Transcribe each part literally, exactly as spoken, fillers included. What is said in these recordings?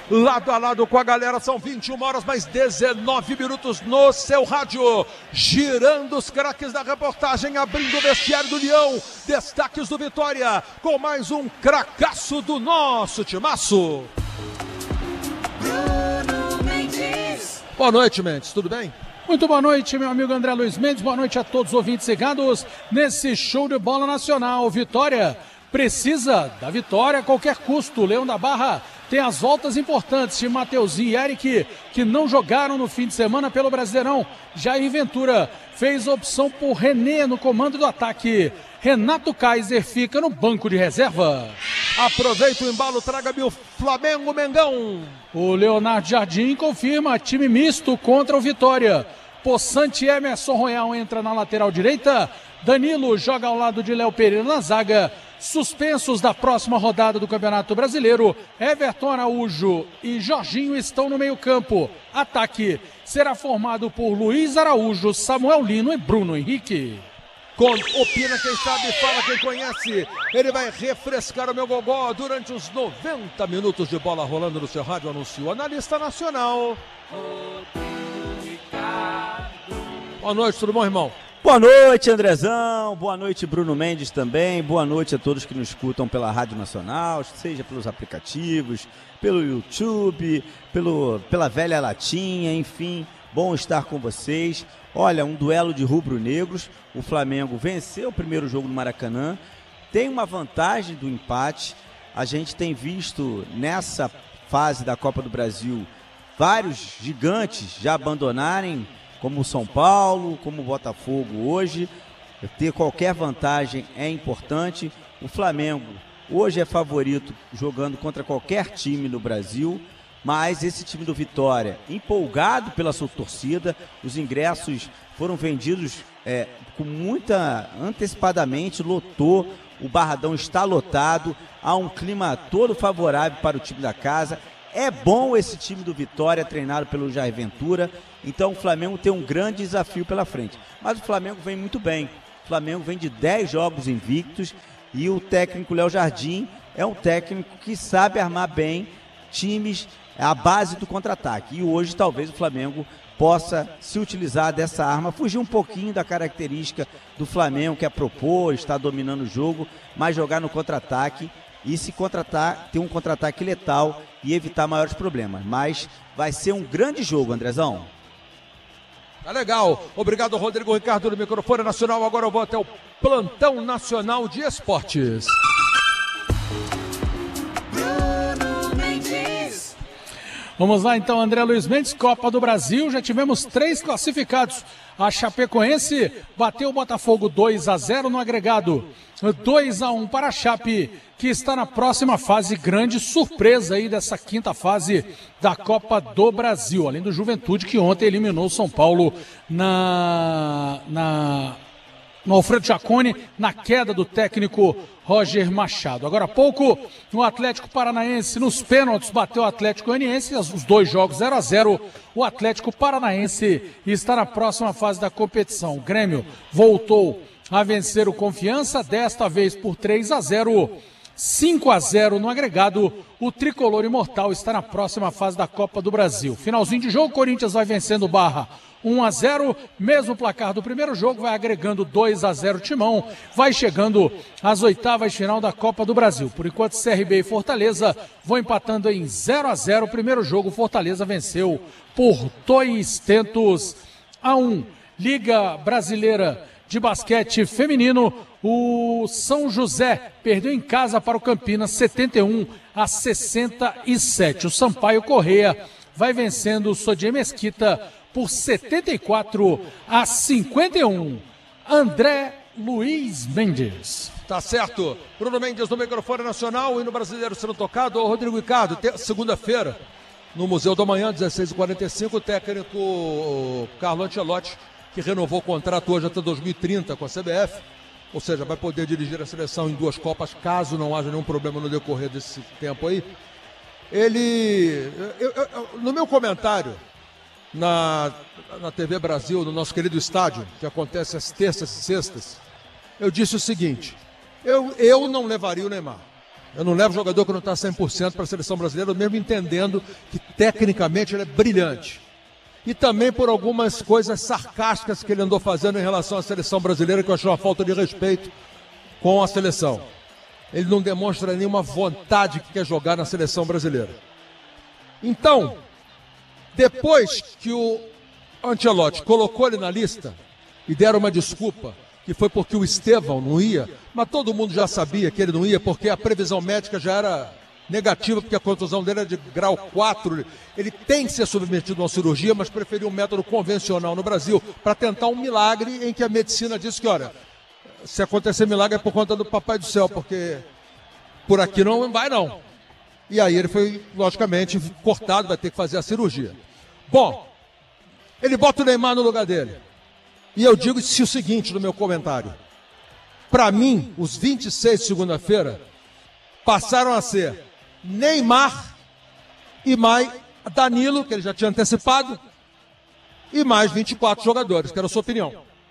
lado a lado com a galera. São vinte e uma horas mais dezenove minutos no seu rádio, girando os craques da reportagem, abrindo o vestiário do Leão, destaques do Vitória, com mais um cracaço do nosso timaço. Bruno Mendes. Boa noite, Mendes, tudo bem? Muito boa noite, meu amigo André Luiz Mendes, boa noite a todos os ouvintes ligados nesse show de bola nacional. Vitória precisa da vitória a qualquer custo. O Leão da Barra tem as voltas importantes de Mateuzinho e Eric, que não jogaram no fim de semana pelo Brasileirão. Jair Ventura fez a opção por René no comando do ataque. Renato Kaiser fica no banco de reserva. Aproveita o embalo, traga-me o Flamengo Mengão. O Leonardo Jardim confirma time misto contra o Vitória. Poçante e Emerson Royal entra na lateral direita. Danilo joga ao lado de Léo Pereira na zaga. Suspensos da próxima rodada do Campeonato Brasileiro, Everton Araújo e Jorginho estão no meio-campo. Ataque será formado por Luiz Araújo, Samuel Lino e Bruno Henrique. Com opina quem sabe, fala quem conhece. Ele vai refrescar o meu gogó durante os noventa minutos de bola rolando no seu rádio. Anunciou analista nacional. Boa noite, tudo bom, irmão? Boa noite, Andrezão. Boa noite, Bruno Mendes também. Boa noite a todos que nos escutam pela Rádio Nacional, seja pelos aplicativos, pelo YouTube, pelo, pela velha latinha, enfim. Bom estar com vocês. Olha, um duelo de rubro-negros. O Flamengo venceu o primeiro jogo no Maracanã. Tem uma vantagem do empate. A gente tem visto nessa fase da Copa do Brasil vários gigantes já abandonarem, como o São Paulo, como o Botafogo hoje. Ter qualquer vantagem é importante. O Flamengo hoje é favorito jogando contra qualquer time no Brasil, mas esse time do Vitória, empolgado pela sua torcida, os ingressos foram vendidos é, com muita antecipadamente, lotou, o Barradão está lotado, há um clima todo favorável para o time da casa. É bom esse time do Vitória, treinado pelo Jair Ventura, então o Flamengo tem um grande desafio pela frente. Mas o Flamengo vem muito bem, o Flamengo vem de dez jogos invictos e o técnico Léo Jardim é um técnico que sabe armar bem times à base do contra-ataque. E hoje talvez o Flamengo possa se utilizar dessa arma, fugir um pouquinho da característica do Flamengo, que é propor, está dominando o jogo, mas jogar no contra-ataque e se contratar, ter um contra-ataque letal e evitar maiores problemas. Mas vai ser um grande jogo, Andrezão. Tá legal. Obrigado, Rodrigo Ricardo, do microfone nacional. Agora eu vou até o plantão nacional de esportes. Vamos lá então, André Luiz Mendes, Copa do Brasil, já tivemos três classificados. A Chapecoense bateu o Botafogo dois a zero no agregado, dois a um para a Chape, que está na próxima fase, grande surpresa aí dessa quinta fase da Copa do Brasil, além do Juventude, que ontem eliminou o São Paulo na... na... no Alfredo Jaconi, na queda do técnico Roger Machado. Agora há pouco, o Atlético Paranaense, nos pênaltis, bateu o Atlético Goianiense, os dois jogos zero a zero. O Atlético Paranaense está na próxima fase da competição. O Grêmio voltou a vencer o Confiança, desta vez por três a zero. cinco a zero no agregado, o Tricolor Imortal está na próxima fase da Copa do Brasil. Finalzinho de jogo, o Corinthians vai vencendo o Barra um a zero, mesmo placar do primeiro jogo, vai agregando dois a zero Timão, vai chegando às oitavas de final da Copa do Brasil. Por enquanto, C R B e Fortaleza vão empatando em zero a zero. O primeiro jogo, Fortaleza venceu por dois tentos a um. Liga Brasileira de Basquete Feminino, o São José perdeu em casa para o Campinas setenta e um a sessenta e sete. O Sampaio Correia vai vencendo o Sodier Mesquita por setenta e quatro a cinquenta e um. André Luiz Mendes. Tá certo. Bruno Mendes no microfone nacional, o hino brasileiro sendo tocado. Ô, Rodrigo Ricardo, segunda-feira, no Museu da Manhã, dezesseis e quarenta e cinco, o técnico Carlo Ancelotti, que renovou o contrato hoje até dois mil e trinta com a C B F, ou seja, vai poder dirigir a seleção em duas Copas, caso não haja nenhum problema no decorrer desse tempo aí. Ele, eu, eu, no meu comentário, na, na T V Brasil, no nosso querido estádio, que acontece às terças e sextas, eu disse o seguinte: eu, eu não levaria o Neymar. Eu não levo jogador que não está cem por cento para a seleção brasileira, mesmo entendendo que tecnicamente ele é brilhante. E também por algumas coisas sarcásticas que ele andou fazendo em relação à seleção brasileira, que eu achei uma falta de respeito com a seleção. Ele não demonstra nenhuma vontade que quer jogar na seleção brasileira. Então, depois que o Ancelotti colocou ele na lista e deram uma desculpa, que foi porque o Estevão não ia, mas todo mundo já sabia que ele não ia, porque a previsão médica já era negativa, porque a contusão dele é de grau quatro. Ele tem que ser submetido a uma cirurgia, mas preferiu um método convencional no Brasil, para tentar um milagre em que a medicina disse que, olha, se acontecer milagre é por conta do Papai do Céu, porque por aqui não vai não. E aí ele foi, logicamente, cortado, vai ter que fazer a cirurgia. Bom, ele bota o Neymar no lugar dele. E eu digo o seguinte no meu comentário. Para mim, os vinte e seis de segunda-feira passaram a ser Neymar e mais Danilo, que ele já tinha antecipado, e mais vinte e quatro jogadores, que era a sua opinião.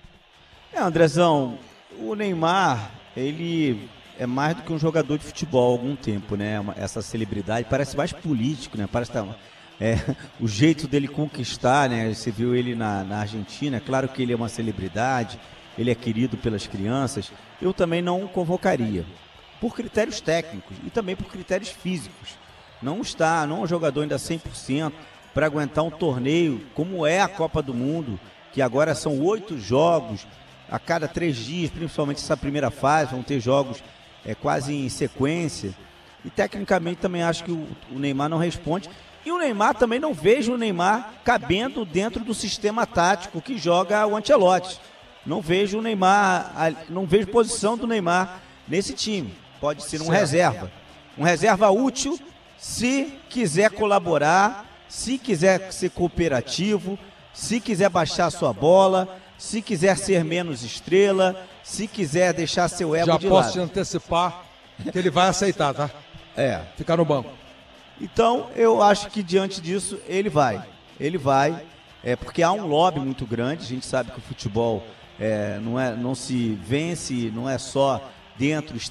É, Andrezão, o Neymar, ele é mais do que um jogador de futebol há algum tempo, né? Essa celebridade, parece mais político, né? Parece que tá... É, o jeito dele conquistar, né? Você viu ele na, na Argentina, é claro que ele é uma celebridade, ele é querido pelas crianças. Eu também não o convocaria, por critérios técnicos e também por critérios físicos. Não está, não é um jogador ainda cem por cento para aguentar um torneio como é a Copa do Mundo, que agora são oito jogos a cada três dias, principalmente essa primeira fase, vão ter jogos é, quase em sequência. E tecnicamente também acho que o, o Neymar não responde. E o Neymar também não vejo o Neymar cabendo dentro do sistema tático que joga o Ancelotti. Não vejo o Neymar, não vejo posição do Neymar nesse time. Pode ser um reserva. Um reserva útil se quiser colaborar, se quiser ser cooperativo, se quiser baixar sua bola, se quiser ser menos estrela, se quiser deixar seu ego Já de lado. Já posso te antecipar que ele vai aceitar, tá? É. Ficar no banco. Então, eu acho que diante disso, ele vai. Ele vai, é, porque há um lobby muito grande. A gente sabe que o futebol é, não, é, não se vence, não é só dentro